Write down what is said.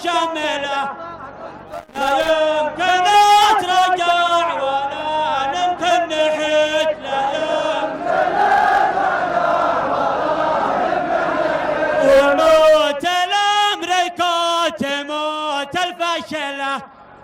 شاملة لا يمكن اترجع ولا نمكن نحيد لا يمكن وموت الامريكا تموت الفشلة